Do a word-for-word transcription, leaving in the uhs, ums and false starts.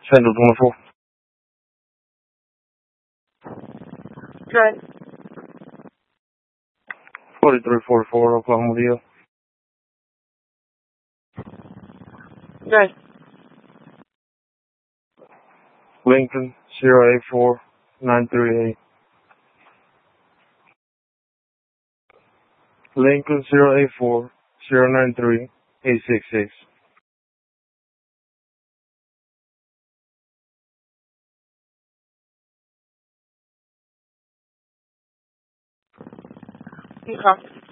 Central twenty-four. Okay. forty-three forty-four, Oklahoma Deal. Okay. Lincoln, zero eight four nine three eight. Lincoln, zero eight four zero nine three eight six six. Okay.